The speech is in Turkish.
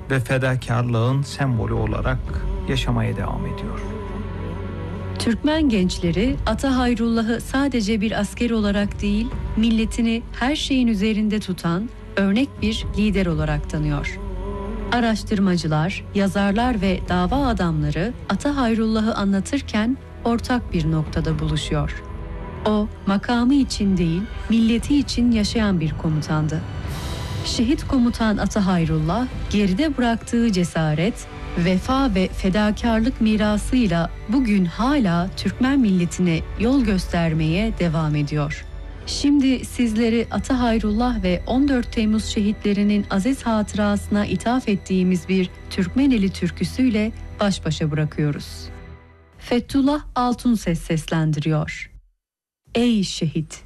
ve fedakarlığın sembolü olarak yaşamaya devam ediyor. Türkmen gençleri Ata Hayrullah'ı sadece bir asker olarak değil, milletini her şeyin üzerinde tutan örnek bir lider olarak tanıyor. Araştırmacılar, yazarlar ve dava adamları Ata Hayrullah'ı anlatırken ortak bir noktada buluşuyor. O, makamı için değil, milleti için yaşayan bir komutandı. Şehit komutan Ata Hayrullah, geride bıraktığı cesaret, vefa ve fedakarlık mirasıyla bugün hala Türkmen milletine yol göstermeye devam ediyor. Şimdi sizleri Ata Hayrullah ve 14 Temmuz şehitlerinin aziz hatırasına ithaf ettiğimiz bir Türkmeneli türküsüyle baş başa bırakıyoruz. Fethullah Altunses seslendiriyor. Ey şehit!